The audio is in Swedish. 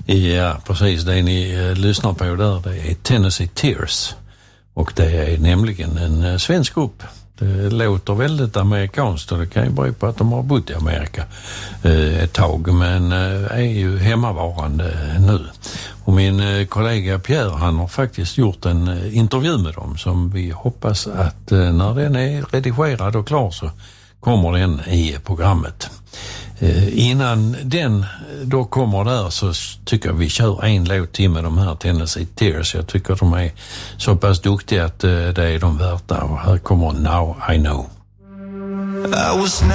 Ja, precis. Det ni lyssnar på där, det är Tennessee Tears. Och det är nämligen en svensk grupp. Det låter väldigt amerikanskt och det kan ju bero på att de har bott i Amerika ett tag, men är ju hemmavarande nu. Och min kollega Pierre, han har faktiskt gjort en intervju med dem som vi hoppas att när den är redigerad och klar så kommer den i programmet. Innan den då kommer där så tycker jag vi kör en låt till med de här Tennessee Tears. Jag tycker de är så pass duktiga att det är de värda. Och här kommer Now I Know.